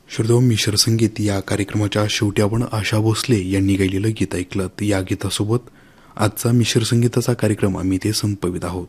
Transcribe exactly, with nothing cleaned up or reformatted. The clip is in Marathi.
श्रोतो, मिश्र संगीत या कार्यक्रमाच्या शेवटी आपण आशा भोसले यांनी गायलेलं गीत ऐकलं. या गीतासोबत आजचा मिश्र संगीताचा कार्यक्रम आम्ही ते संपवित आहोत.